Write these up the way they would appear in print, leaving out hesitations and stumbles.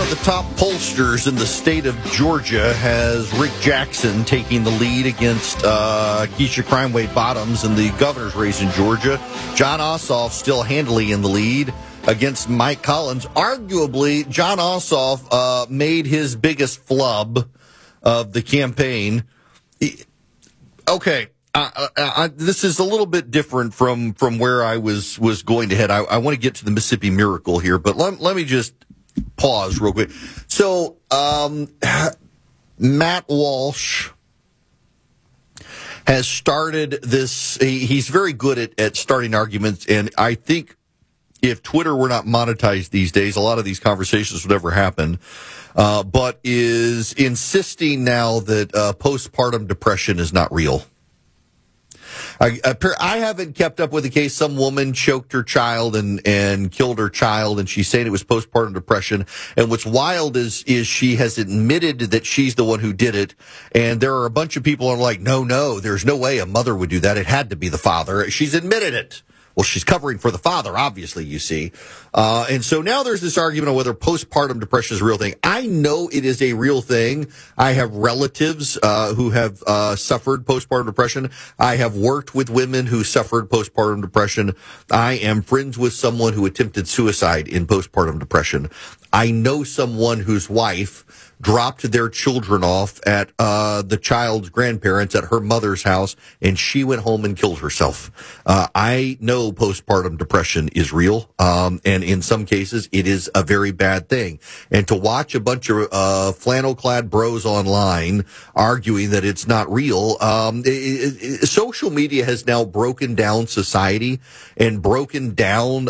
the top pollsters in the state of Georgia has Rick Jackson taking the lead against Keisha Crime-Wade Bottoms in the governor's race in Georgia. Jon Ossoff still handily in the lead against Mike Collins. Arguably, Jon Ossoff made his biggest flub of the campaign. Okay, this is a little bit different from where I was going to head. I want to get to the Mississippi Miracle here, but let me just pause real quick. So, Matt Walsh has started this. He's very good at starting arguments, and I think if Twitter were not monetized these days, a lot of these conversations would never happen. But is insisting now that postpartum depression is not real. I haven't kept up with the case. Some woman choked her child and killed her child, and she's saying it was postpartum depression. And what's wild is she has admitted that she's the one who did it. And there are a bunch of people who are like, no, there's no way a mother would do that. It had to be the father. She's admitted it. Well, she's covering for the father, obviously, you see. And so now there's this argument on whether postpartum depression is a real thing. I know it is a real thing. I have relatives who have suffered postpartum depression. I have worked with women who suffered postpartum depression. I am friends with someone who attempted suicide in postpartum depression. I know someone whose wife dropped their children off at the child's grandparents at her mother's house, and she went home and killed herself. I know postpartum depression is real, and in some cases, it is a very bad thing. And to watch a bunch of flannel-clad bros online arguing that it's not real, social media has now broken down society and broken down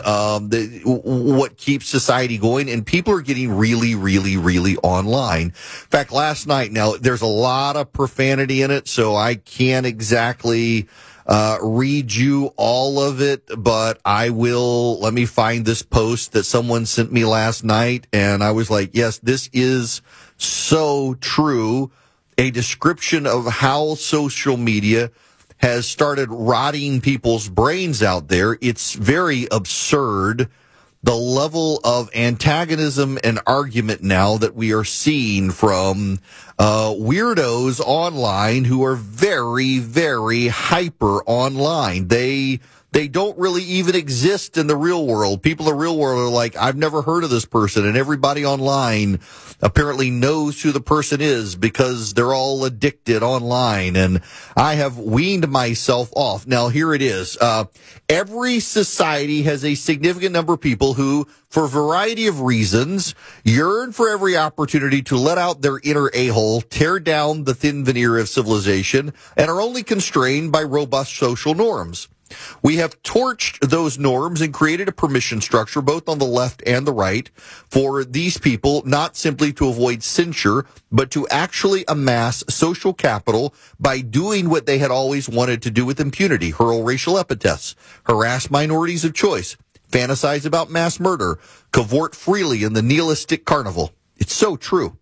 what keeps society going, and people are getting really, really, really online. In fact, last night, now, there's a lot of profanity in it, so I can't exactly read you all of it, but I will. Let me find this post that someone sent me last night, and I was like, yes, this is so true. A description of how social media has started rotting people's brains out there. It's very absurd. The level of antagonism and argument now that we are seeing from weirdos online who are very, very hyper online. They don't really even exist in the real world. People in the real world are like, I've never heard of this person, and everybody online apparently knows who the person is because they're all addicted online, and I have weaned myself off. Now, here it is. Every society has a significant number of people who, for a variety of reasons, yearn for every opportunity to let out their inner a-hole, tear down the thin veneer of civilization, and are only constrained by robust social norms. We have torched those norms and created a permission structure, both on the left and the right, for these people not simply to avoid censure, but to actually amass social capital by doing what they had always wanted to do with impunity: hurl racial epithets, harass minorities of choice, fantasize about mass murder, cavort freely in the nihilistic carnival. It's so true.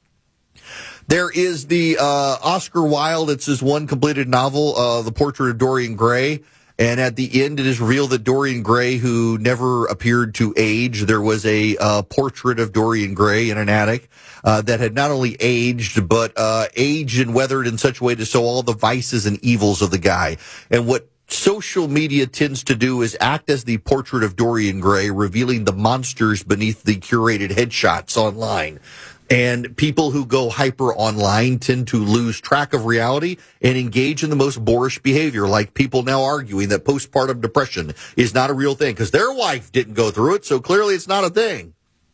There is the Oscar Wilde, it's his one completed novel, The Portrait of Dorian Gray. And at the end, it is revealed that Dorian Gray, who never appeared to age, there was a portrait of Dorian Gray in an attic that had not only aged, but aged and weathered in such a way to show all the vices and evils of the guy. And what social media tends to do is act as the portrait of Dorian Gray, revealing the monsters beneath the curated headshots online. And people who go hyper online tend to lose track of reality and engage in the most boorish behavior, like people now arguing that postpartum depression is not a real thing because their wife didn't go through it, so clearly it's not a thing.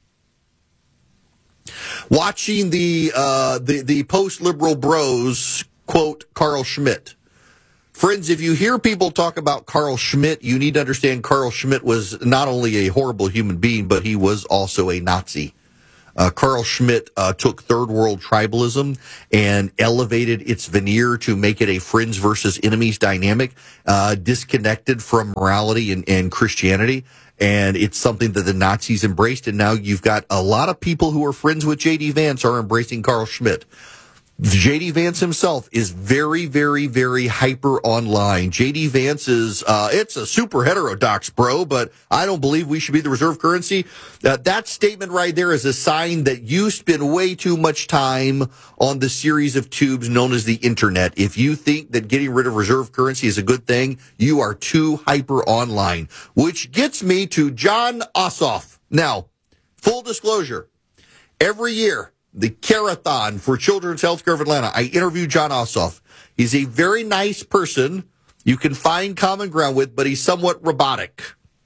Watching the post-liberal bros quote Carl Schmitt. Friends, if you hear people talk about Carl Schmitt, you need to understand Carl Schmitt was not only a horrible human being, but he was also a Nazi. Carl Schmitt took third world tribalism and elevated its veneer to make it a friends versus enemies dynamic, disconnected from morality and Christianity. And it's something that the Nazis embraced. And now you've got a lot of people who are friends with J.D. Vance are embracing Carl Schmitt. J.D. Vance himself is very, very, very hyper online. J.D. Vance is, it's a super heterodox, bro, but I don't believe we should be the reserve currency. That statement right there is a sign that you spend way too much time on the series of tubes known as the internet. If you think that getting rid of reserve currency is a good thing, you are too hyper online, which gets me to Jon Ossoff. Now, full disclosure, every year, the Carathon for Children's Healthcare of Atlanta, I interviewed Jon Ossoff. He's a very nice person you can find common ground with, but he's somewhat robotic.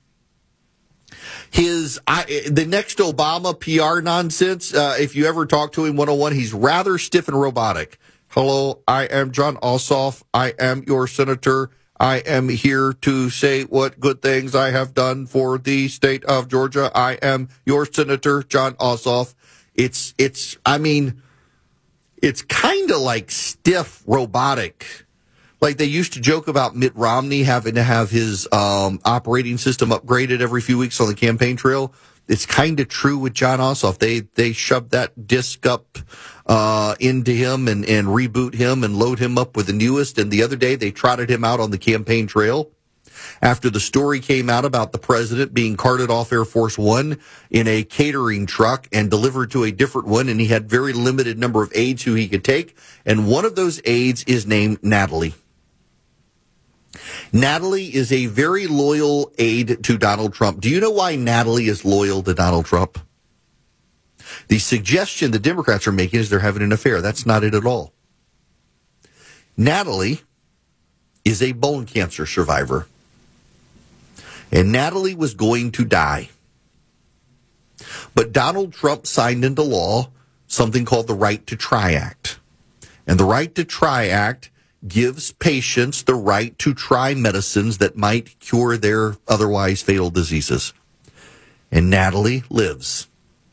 The next Obama PR nonsense, if you ever talk to him one-on-one, he's rather stiff and robotic. Hello, I am Jon Ossoff. I am your senator. I am here to say what good things I have done for the state of Georgia. I am your senator, Jon Ossoff. It's kind of like stiff, robotic. Like they used to joke about Mitt Romney having to have his operating system upgraded every few weeks on the campaign trail. It's kind of true with Jon Ossoff. They shoved that disc up into him and reboot him and load him up with the newest. And the other day they trotted him out on the campaign trail after the story came out about the president being carted off Air Force One in a catering truck and delivered to a different one, and he had very limited number of aides who he could take, and one of those aides is named Natalie. Natalie is a very loyal aide to Donald Trump. Do you know why Natalie is loyal to Donald Trump? The suggestion the Democrats are making is they're having an affair. That's not it at all. Natalie is a bone cancer survivor. And Natalie was going to die. But Donald Trump signed into law something called the Right to Try Act. And the Right to Try Act gives patients the right to try medicines that might cure their otherwise fatal diseases. And Natalie lives.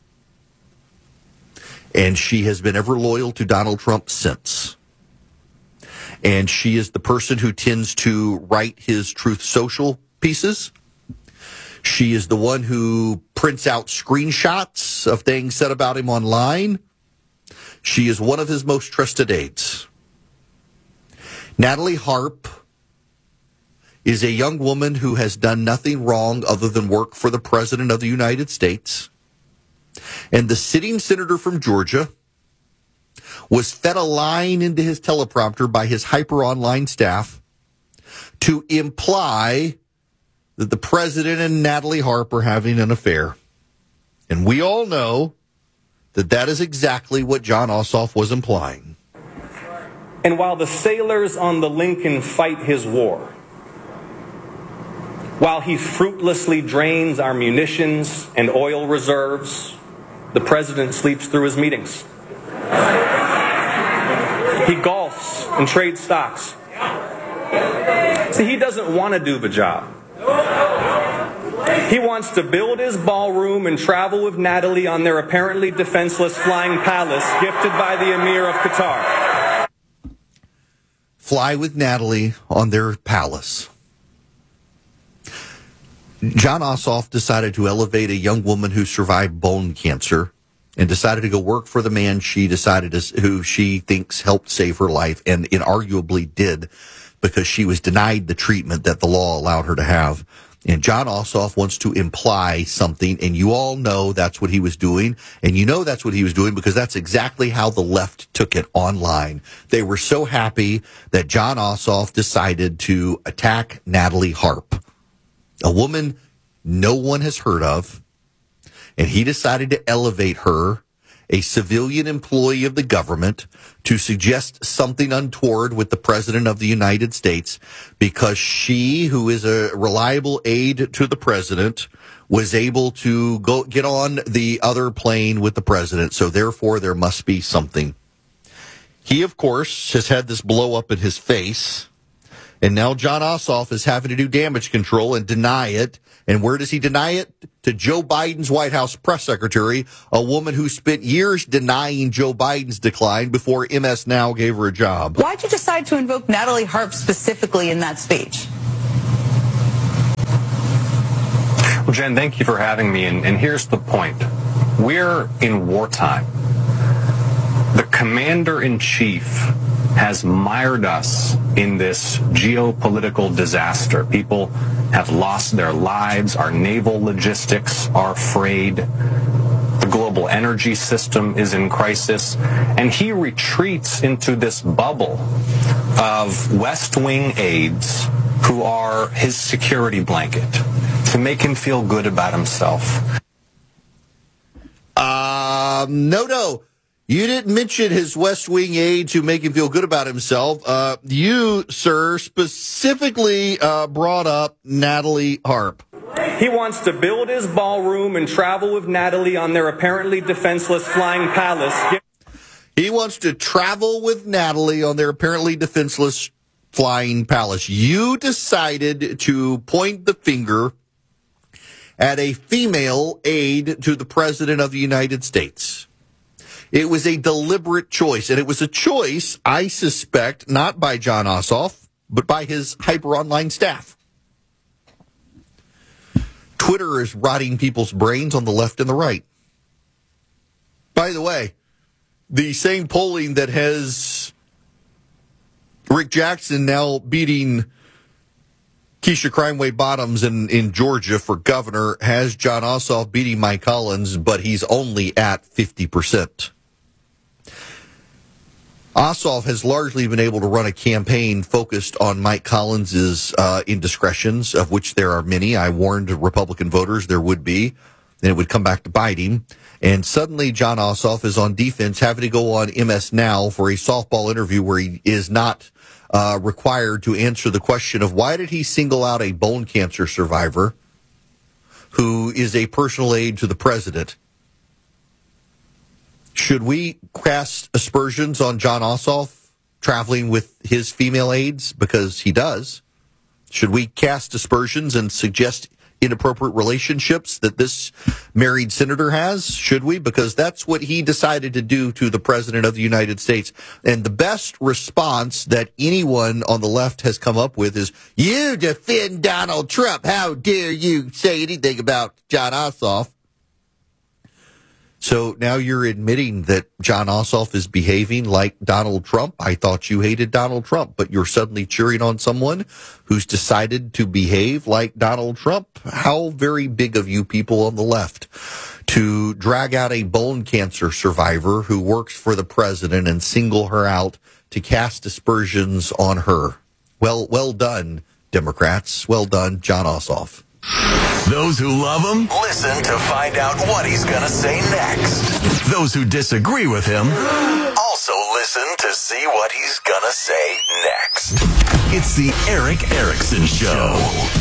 And she has been ever loyal to Donald Trump since. And she is the person who tends to write his Truth Social pieces. She is the one who prints out screenshots of things said about him online. She is one of his most trusted aides. Natalie Harp is a young woman who has done nothing wrong other than work for the President of the United States. And the sitting senator from Georgia was fed a line into his teleprompter by his hyper online staff to imply that the president and Natalie Harp are having an affair. And we all know that that is exactly what Jon Ossoff was implying. And while the sailors on the Lincoln fight his war, while he fruitlessly drains our munitions and oil reserves, the president sleeps through his meetings. He golfs and trades stocks. See, he doesn't want to do the job. He wants to build his ballroom and travel with Natalie on their apparently defenseless flying palace gifted by the Emir of Qatar. Fly with Natalie on their palace. Jon Ossoff decided to elevate a young woman who survived bone cancer and decided to go work for the man who she thinks helped save her life, and inarguably did, because she was denied the treatment that the law allowed her to have. And Jon Ossoff wants to imply something, and you all know that's what he was doing. And you know that's what he was doing because that's exactly how the left took it online. They were so happy that Jon Ossoff decided to attack Natalie Harp, a woman no one has heard of, and he decided to elevate her, a civilian employee of the government, to suggest something untoward with the President of the United States because she, who is a reliable aide to the President, was able to get on the other plane with the President. So therefore, there must be something. He, of course, has had this blow up in his face. And now Jon Ossoff is having to do damage control and deny it. And where does he deny it? To Joe Biden's White House press secretary, a woman who spent years denying Joe Biden's decline before MS Now gave her a job. Why'd you decide to invoke Natalie Harp specifically in that speech? Well, Jen, thank you for having me. And here's the point. We're in wartime. The commander-in-chief has mired us in this geopolitical disaster. People have lost their lives. Our naval logistics are afraid. The global energy system is in crisis. And he retreats into this bubble of West Wing aides who are his security blanket to make him feel good about himself. No. You didn't mention his West Wing aides who make him feel good about himself. You, sir, specifically brought up Natalie Harp. He wants to build his ballroom and travel with Natalie on their apparently defenseless flying palace. He wants to travel with Natalie on their apparently defenseless flying palace. You decided to point the finger at a female aide to the President of the United States. It was a deliberate choice, and it was a choice, I suspect, not by Jon Ossoff, but by his hyper-online staff. Twitter is rotting people's brains on the left and the right. By the way, the same polling that has Rick Jackson now beating Keisha Crimeway Bottoms in Georgia for governor has Jon Ossoff beating Mike Collins, but he's only at 50%. Ossoff has largely been able to run a campaign focused on Mike Collins' indiscretions, of which there are many. I warned Republican voters there would be, and it would come back to bite him. And suddenly Jon Ossoff is on defense, having to go on MS Now for a softball interview where he is not required to answer the question of why did he single out a bone cancer survivor who is a personal aide to the president. Should we cast aspersions on Jon Ossoff traveling with his female aides? Because he does. Should we cast aspersions and suggest inappropriate relationships that this married senator has? Should we? Because that's what he decided to do to the President of the United States. And the best response that anyone on the left has come up with is, you defend Donald Trump. How dare you say anything about Jon Ossoff? So now you're admitting that Jon Ossoff is behaving like Donald Trump. I thought you hated Donald Trump, but you're suddenly cheering on someone who's decided to behave like Donald Trump. How very big of you people on the left to drag out a bone cancer survivor who works for the president and single her out to cast aspersions on her. Well done, Democrats. Well done, Jon Ossoff. Those who love him, listen to find out what he's going to say next. Those who disagree with him, also listen to see what he's going to say next. It's the Erick Erickson Show.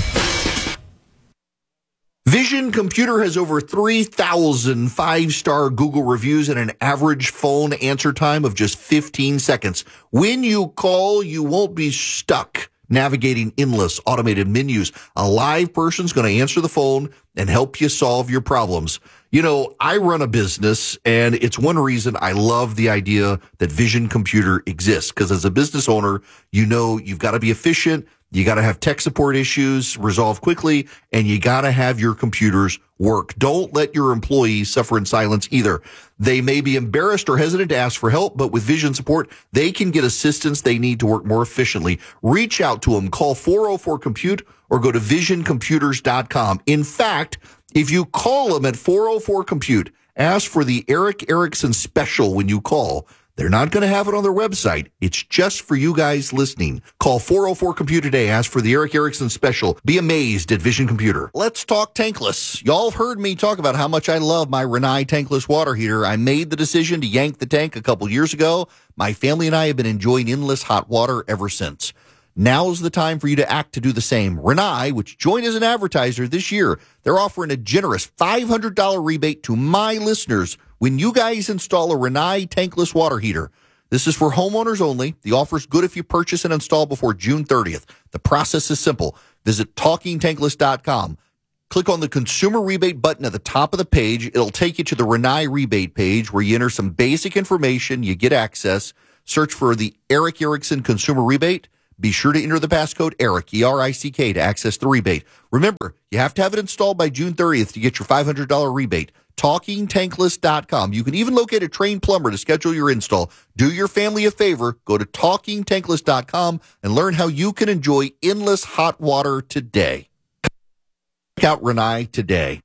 Vision Computer has over 3,000 five-star Google reviews and an average phone answer time of just 15 seconds. When you call, you won't be stuck navigating endless automated menus. A live person's going to answer the phone and help you solve your problems. You know, I run a business, and it's one reason I love the idea that Vision Computer exists, because as a business owner, you know you've got to be efficient, you got to have tech support issues resolved quickly, and you got to have your computers work. Don't let your employees suffer in silence either. They may be embarrassed or hesitant to ask for help, but with Vision support, they can get assistance they need to work more efficiently. Reach out to them. Call 404-COMPUTE or go to visioncomputers.com. In fact, if you call them at 404-COMPUTE, ask for the Erick Erickson special when you call. They're not going to have it on their website. It's just for you guys listening. Call 404-COMPUTE today. Ask for the Erick Erickson special. Be amazed at Vision Computer. Let's talk tankless. Y'all have heard me talk about how much I love my Rinnai tankless water heater. I made the decision to yank the tank a couple years ago. My family and I have been enjoying endless hot water ever since. Now's the time for you to act to do the same. Rinnai, which joined as an advertiser this year, they're offering a generous $500 rebate to my listeners when you guys install a Rinnai tankless water heater. This is for homeowners only. The offer's good if you purchase and install before June 30th. The process is simple. Visit TalkingTankless.com. Click on the consumer rebate button at the top of the page. It'll take you to the Rinnai rebate page where you enter some basic information. You get access. Search for the Erick Erickson consumer rebate. Be sure to enter the passcode ERICK, E-R-I-C-K, to access the rebate. Remember, you have to have it installed by June 30th to get your $500 rebate. TalkingTankless.com. You can even locate a trained plumber to schedule your install. Do your family a favor. Go to TalkingTankless.com and learn how you can enjoy endless hot water today. Check out Renai today.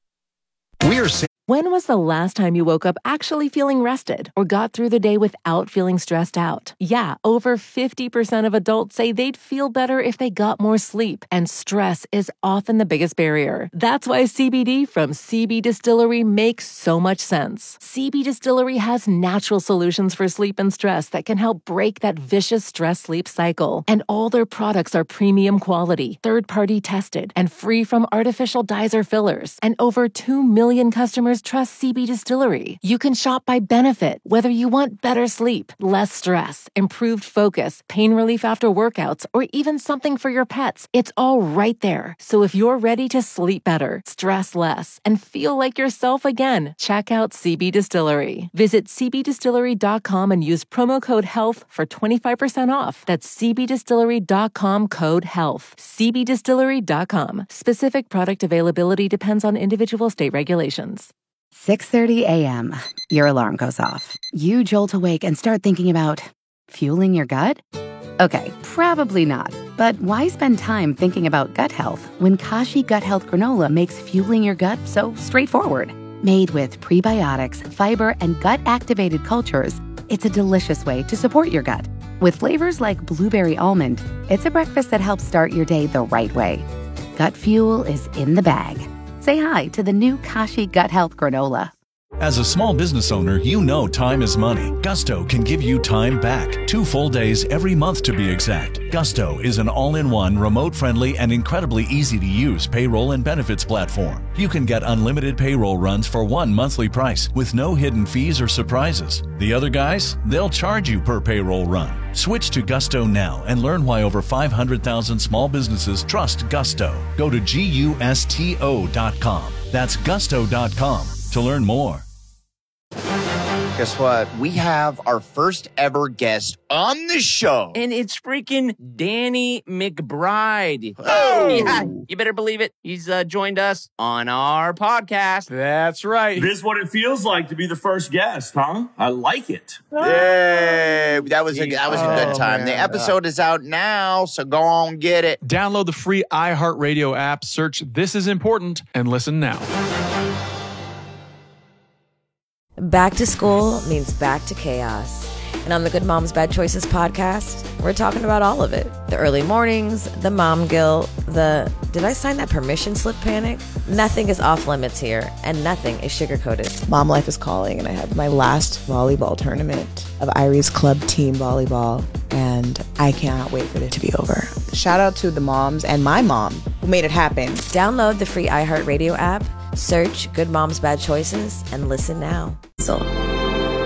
When was the last time you woke up actually feeling rested or got through the day without feeling stressed out? Yeah, over 50% of adults say they'd feel better if they got more sleep, and stress is often the biggest barrier. That's why CBD from CB Distillery makes so much sense. CB Distillery has natural solutions for sleep and stress that can help break that vicious stress-sleep cycle. And all their products are premium quality, third-party tested, and free from artificial dyes or fillers. And over 2 million customers trust CB Distillery. You can shop by benefit, whether you want better sleep, less stress, improved focus, pain relief after workouts, or even something for your pets. It's all right there. So if you're ready to sleep better, stress less, and feel like yourself again, check out CB Distillery. Visit cbdistillery.com and use promo code HEALTH for 25% off. That's cbdistillery.com, code HEALTH. cbdistillery.com. Specific product availability depends on individual state regulations. 6:30 a.m. Your alarm goes off. You jolt awake and start thinking about fueling your gut? Okay, probably not. But why spend time thinking about gut health when Kashi Gut Health Granola makes fueling your gut so straightforward? Made with prebiotics, fiber, and gut-activated cultures, it's a delicious way to support your gut. With flavors like blueberry almond, it's a breakfast that helps start your day the right way. Gut fuel is in the bag. Say hi to the new Kashi Gut Health Granola. As a small business owner, you know time is money. Gusto can give you time back. 2 full days every month to be exact. Gusto is an all-in-one, remote-friendly, and incredibly easy-to-use payroll and benefits platform. You can get unlimited payroll runs for one monthly price with no hidden fees or surprises. The other guys, they'll charge you per payroll run. Switch to Gusto now and learn why over 500,000 small businesses trust Gusto. Go to GUSTO.com. That's Gusto.com to learn more. Guess what? We have our first ever guest on the show. And it's freaking Danny McBride. Oh! Yeah, you better believe it. He's joined us on our podcast. That's right. This is what it feels like to be the first guest, huh? I like it. Yay! That was a good time. Man. The episode is out now, so go on get it. Download the free iHeartRadio app, search This Is Important, and listen now. Back to school means back to chaos. And on the Good Moms Bad Choices podcast, we're talking about all of it. The early mornings, the mom guilt, the did I sign that permission slip panic? Nothing is off limits here, and nothing is sugar-coated. Mom life is calling, and I have my last volleyball tournament of Irie's club team volleyball, and I cannot wait for it to be over. Shout out to the moms and my mom who made it happen. Download the free iHeartRadio app, search Good Moms Bad Choices, and listen now. So